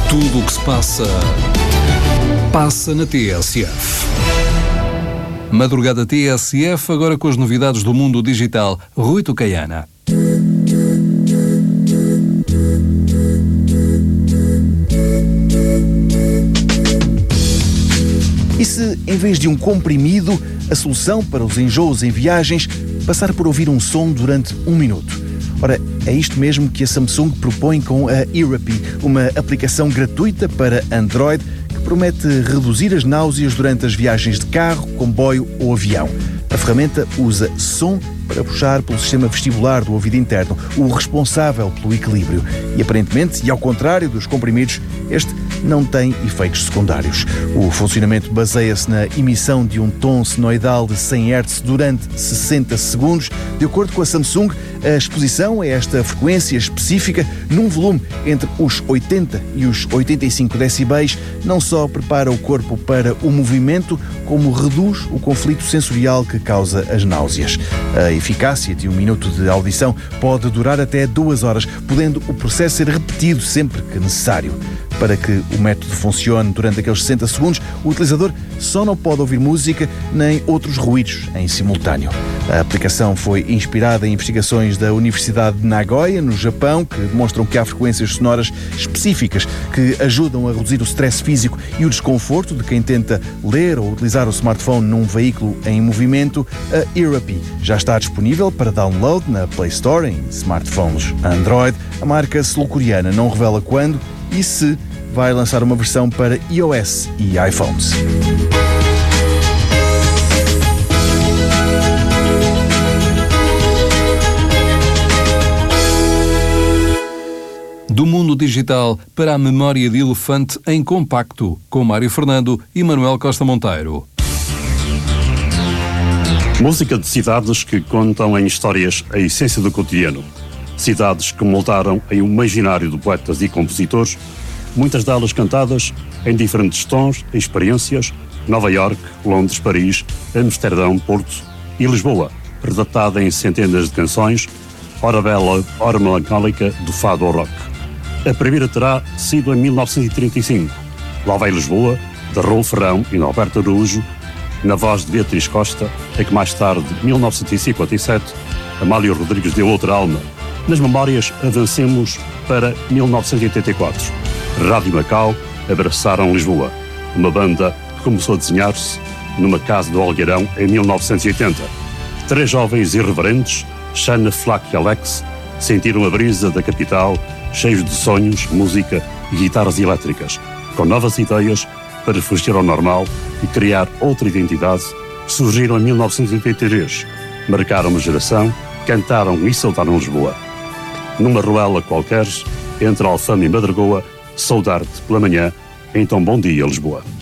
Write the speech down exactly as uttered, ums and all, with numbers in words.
Tudo o que se passa, passa na T S F. Madrugada T S F, agora com as novidades do mundo digital. Rui Tucaiana. E se, em vez de um comprimido, a solução para os enjoos em viagens, passar por ouvir um som durante um minuto? Ora, é isto mesmo que a Samsung propõe com a Earapy, uma aplicação gratuita para Android que promete reduzir as náuseas durante as viagens de carro, comboio ou avião. A ferramenta usa som para puxar pelo sistema vestibular do ouvido interno, o responsável pelo equilíbrio. E aparentemente, e ao contrário dos comprimidos, este não tem efeitos secundários. O funcionamento baseia-se na emissão de um tom senoidal de cem hertz durante sessenta segundos. De acordo com a Samsung, a exposição a esta frequência específica, num volume entre os oitenta e os oitenta e cinco decibéis, não só prepara o corpo para o movimento, como reduz o conflito sensorial que causa as náuseas. A eficácia de um minuto de audição pode durar até duas horas, podendo o processo ser repetido sempre que necessário. Para que o método funcione durante aqueles sessenta segundos, o utilizador só não pode ouvir música nem outros ruídos em simultâneo. A aplicação foi inspirada em investigações da Universidade de Nagoya, no Japão, que demonstram que há frequências sonoras específicas que ajudam a reduzir o stress físico e o desconforto de quem tenta ler ou utilizar o smartphone num veículo em movimento. A Earapy já está disponível para download na Play Store em smartphones Android. A marca sul-coreana não revela quando e se vai lançar uma versão para iOS e iPhones. Do mundo digital para a memória de elefante em compacto, com Mário Fernando e Manuel Costa Monteiro. Música de cidades que contam em histórias a essência do cotidiano. Cidades que moldaram em um imaginário de poetas e compositores, muitas delas cantadas em diferentes tons e experiências: Nova Iorque, Londres, Paris, Amsterdão, Porto e Lisboa, redatada em centenas de canções, ora bela, ora melancólica, do fado ao rock. A primeira terá sido em mil novecentos e trinta e cinco, Lá vai Lisboa, de Raul Ferrão e Norberto Araújo, na voz de Beatriz Costa, a que mais tarde, mil novecentos e cinquenta e sete, Amália Rodrigues deu outra alma. Nas memórias, avancemos para mil novecentos e oitenta e quatro. Rádio Macau abraçaram Lisboa, uma banda que começou a desenhar-se numa casa do Algueirão em mil novecentos e oitenta. Três jovens irreverentes, Xana, Flack e Alex, sentiram a brisa da capital, cheios de sonhos, música e guitarras elétricas, com novas ideias para fugir ao normal e criar outra identidade. Surgiram em mil novecentos e oitenta e três, marcaram uma geração, cantaram e saudaram Lisboa. Numa ruela qualquer, entre Alfama e Madragoa, saudar-te pela manhã, então bom dia, Lisboa.